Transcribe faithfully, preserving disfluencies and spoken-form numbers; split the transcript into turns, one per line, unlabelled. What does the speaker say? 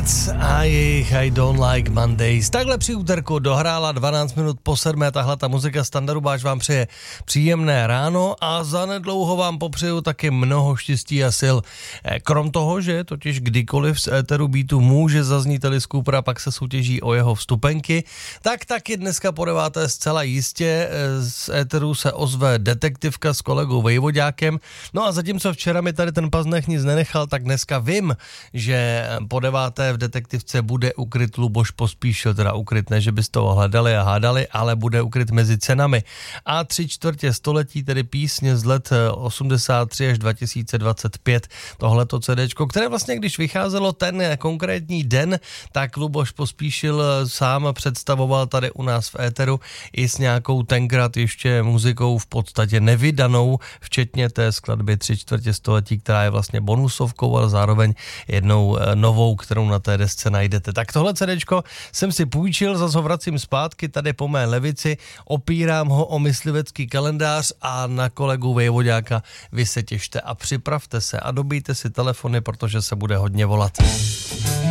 Reds a jejich I Don't Like Mondays. Takhle při úterku dohrála dvanáct minut po sedmé, tahle ta muzika Standardu Báč vám přeje příjemné ráno a zanedlouho vám popřeju taky mnoho štěstí a sil. Krom toho, že totiž kdykoliv z éteru Beatu může zaznít Alice Cooper a pak se soutěží o jeho vstupenky, tak taky dneska po deváté zcela jistě z éteru se ozve detektivka s kolegou Vejvoďákem. No a zatímco včera mi tady ten Paznech nic nenechal, tak dneska vím, že po deváté v detektivce bude ukryt Luboš Pospíšil, teda ukryt, ne, že byste ho hledali a hádali, ale bude ukryt mezi cenami. A tři čtvrtě století, tedy písně z let osmdesát tři až dva tisíce dvacet pět, tohleto CDčko, které vlastně, když vycházelo ten konkrétní den, tak Luboš Pospíšil sám představoval tady u nás v éteru i s nějakou tenkrát ještě muzikou v podstatě nevydanou, včetně té skladby tři čtvrtě století, která je vlastně bonusovkou, ale zároveň jednou novou, kterou na té desce najdete. Tak tohle CDčko jsem si půjčil, zase ho vracím zpátky tady po mé levici, opírám ho o myslivecký kalendář a na kolegu Vejvoďáka vy se těšte a připravte se a dobijte si telefony, protože se bude hodně volat.